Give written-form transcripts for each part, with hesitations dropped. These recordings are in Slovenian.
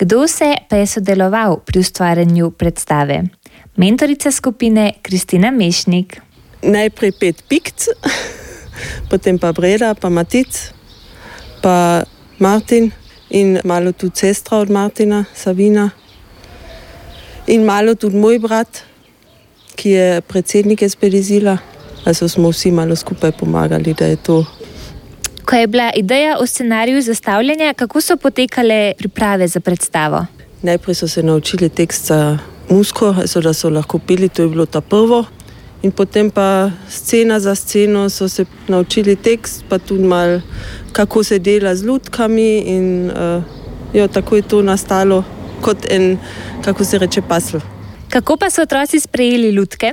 Kdo vse pa je sodeloval pri ustvarjanju predstave? Mentorica skupine Kristina Mešnik. Najprej 5 Pikc, potem pa Breda, pa Matic, pa Martin in malo tudi sestra od Martina, Savina. In malo tudi moj brat, ki je predsednik Espedizila. Also smo vsi malo skupaj pomagali, da je to. Ko je bila ideja o scenariju zastavljanja, kako so potekale priprave za predstavo? Najprej so se naučili tekst za musko, da so lahko peli, to je bilo ta prvo. In potem pa scena za sceno so se naučili tekst, pa tudi malo, kako se dela z lutkami. In tako je to nastalo kot en, kako se reče, puzzle. Kako pa so otroci sprejeli lutke?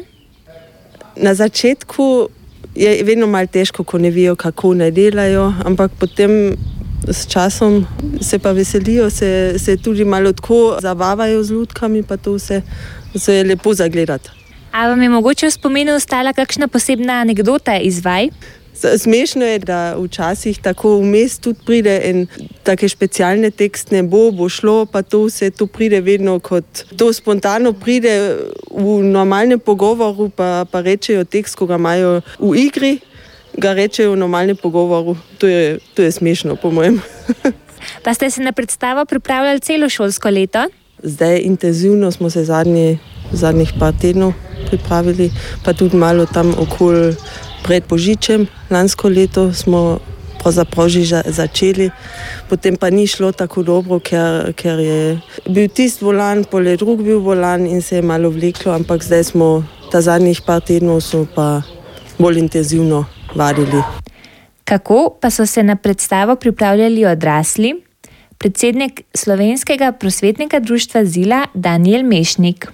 Na začetku je vedno malo težko, ko ne vejo, kako naj delajo, ampak potem s časom se pa veselijo, se tudi malo tako zabavajo z lutkami, pa to vse je lepo zagledati. A vam je mogoče v spominu ostala kakšna posebna anekdota iz vaj? Smešno je, da včasih tako vmes tudi pride in take specialne tekstne bo šlo, pa to vse to pride vedno kot to spontano pride v normalnem pogovoru, pa rečejo tekst, ko ga imajo v igri, ga rečejo v normalnem pogovoru. To je smešno, po mojem. Pa ste se na predstavo pripravljali celo šolsko leto? Zdaj intenzivno smo se zadnjih par tednov pripravili, pa tudi malo tam okoli pred Božičem. Lansko leto smo pravzaprav že začeli, potem pa ni šlo tako dobro, ker je bil tisti volan, pole drug bil volan in se je malo vleklo, ampak zdaj smo ta zadnjih par tednov so pa bolj intenzivno vadili. Kako pa so se na predstavo pripravljali odrasli? Predsednik Slovenskega prosvetnega društva Zila Danijel Mešnik.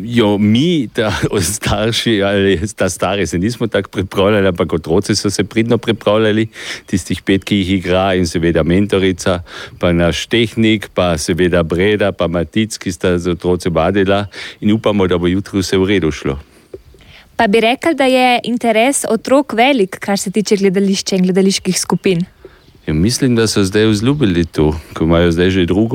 Mi, starši ali ta stari, se nismo tako pripravljali, ampak otroci so se pridno pripravljali, tistih 5, ki jih igra, in seveda mentorica, pa naš tehnik, pa seveda Breda, pa Matic, ki sta z otroci vadila, in upamo, da bo jutri vse v redu šlo. Pa bi rekli, da je interes otrok velik, kar se tiče gledališča in gledaliških skupin? Mislim, da so zdaj vzljubili to, ko imajo zdaj že drugo